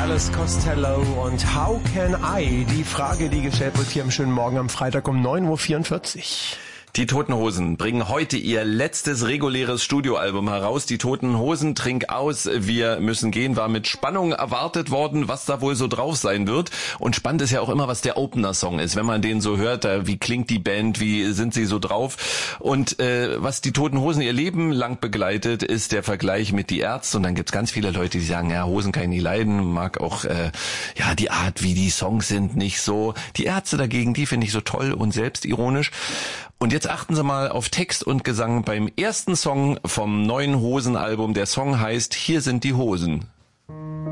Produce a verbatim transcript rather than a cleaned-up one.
Alice Costello und How Can I? Die Frage, die gestellt wird hier am schönen Morgen am Freitag um neun Uhr vierundvierzig. Die Toten Hosen bringen heute ihr letztes reguläres Studioalbum heraus. Die Toten Hosen, Trink aus, wir müssen gehen, war mit Spannung erwartet worden, was da wohl so drauf sein wird. Und spannend ist ja auch immer, was der Opener-Song ist. Wenn man den so hört, wie klingt die Band, wie sind sie so drauf. Und äh, was die Toten Hosen ihr Leben lang begleitet, ist der Vergleich mit die Ärzte. Und dann gibt's ganz viele Leute, die sagen, ja, Hosen kann ich nie leiden, mag auch äh, ja die Art, wie die Songs sind, nicht so. Die Ärzte dagegen, die finde ich so toll und selbstironisch. Und jetzt achten Sie mal auf Text und Gesang beim ersten Song vom neuen Hosen-Album. Der Song heißt Hier sind die Hosen.